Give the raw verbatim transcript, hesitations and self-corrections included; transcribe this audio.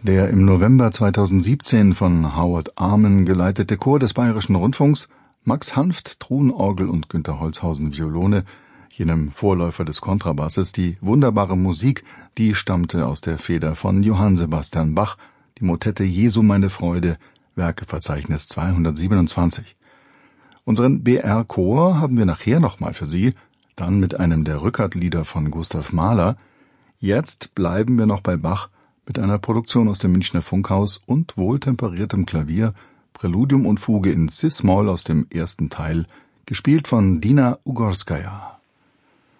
Der im November zweitausendsiebzehn von Howard Armen geleitete Chor des Bayerischen Rundfunks, Max Hanft Truhenorgel und Günter Holzhausen Violone, jenem Vorläufer des Kontrabasses, die wunderbare Musik, die stammte aus der Feder von Johann Sebastian Bach, die Motette Jesu meine Freude, Werkeverzeichnis zweihundertsiebenundzwanzig. Unseren B R-Chor haben wir nachher nochmal für Sie, dann mit einem der Rückert-Lieder von Gustav Mahler. Jetzt bleiben wir noch bei Bach mit einer Produktion aus dem Münchner Funkhaus und wohltemperiertem Klavier, Präludium und Fuge in Cis-Moll aus dem ersten Teil, gespielt von Dina Ugorskaja.